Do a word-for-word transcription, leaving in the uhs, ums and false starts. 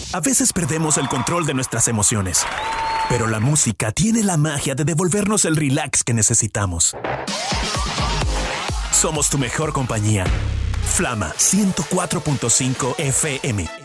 A veces perdemos el control de nuestras emociones, pero la música tiene la magia de devolvernos el relax que necesitamos. Somos tu mejor compañía. Flama ciento cuatro punto cinco F M